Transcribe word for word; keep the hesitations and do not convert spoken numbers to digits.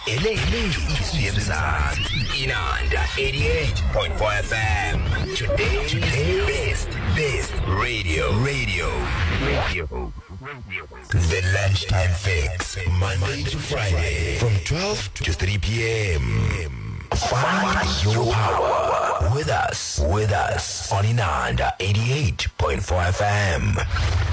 Elethu yemzansi Inanda eighty-eight point four F M. Today, today's best, best radio, radio, radio. The Lunchtime Fix, Monday to Friday, from twelve to three p.m. Find your power with us, with us on Inanda eighty-eight point four F M.